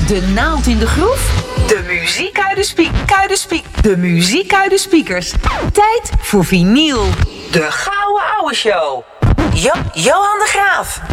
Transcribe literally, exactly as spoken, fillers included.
De naald in de groef? De muziek uit de spiek, uit de spiek, de muziek uit de speakers. Tijd voor vinyl. De Gouden Ouwe Show. Jo- Johan de Graaf.